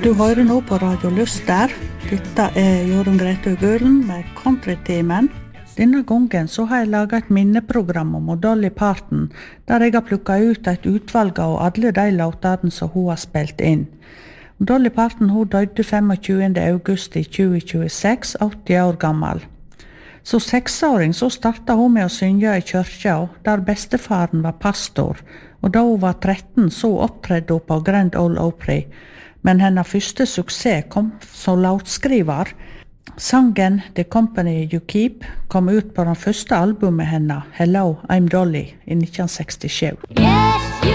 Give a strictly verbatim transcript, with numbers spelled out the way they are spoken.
Du hører nå på Radio Lyster. Dette er Jorunn Grete Gulen med Country-timen. Denne gangen så har jeg laget et minneprogram om Dolly Parton, der jeg har plukket ut et utvalg av alle de låtene som hun har spilt inn. Dolly Parton hun døde tjuefem august i tjue tjueseks, åtti år gammel. Så seksåring så startet hun med å synge i kyrkja, der bestefaren var pastor, og da hun var tretten så opptredde hun på Grand Ole Opry. Men hennes første suksess kom som låtskriver. Sangen The Company You Keep kom ut på den første albumet henne, Hello, I'm Dolly, i nitten sekstisju. Yeah!